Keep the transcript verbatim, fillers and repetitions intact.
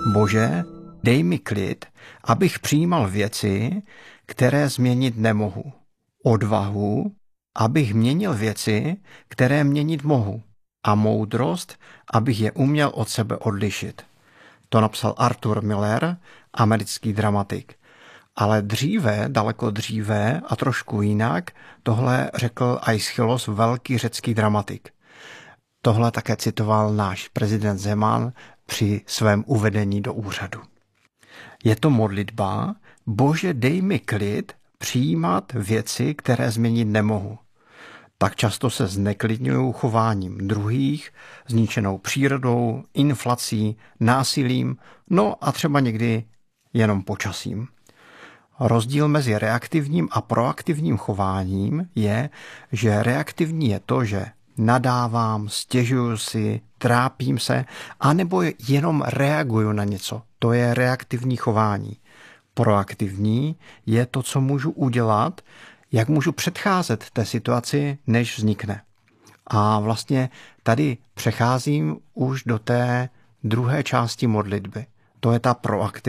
Bože, dej mi klid, abych přijímal věci, které změnit nemohu. Odvahu, abych měnil věci, které měnit mohu. A moudrost, abych je uměl od sebe odlišit. To napsal Arthur Miller, americký dramatik. Ale dříve, daleko dříve a trošku jinak, tohle řekl Aeschylos, velký řecký dramatik. Tohle také citoval náš prezident Zeman při svém uvedení do úřadu. Je to modlitba, Bože, dej mi klid přijímat věci, které změnit nemohu. Tak často se zneklidňují chováním druhých, zničenou přírodou, inflací, násilím, no a třeba někdy jenom počasím. Rozdíl mezi reaktivním a proaktivním chováním je, že reaktivní je to, že nadávám, stěžuju si, trápím se, anebo jenom reaguju na něco. To je reaktivní chování. Proaktivní je to, co můžu udělat, jak můžu předcházet té situaci, než vznikne. A vlastně tady přecházím už do té druhé části modlitby. To je ta proaktivní.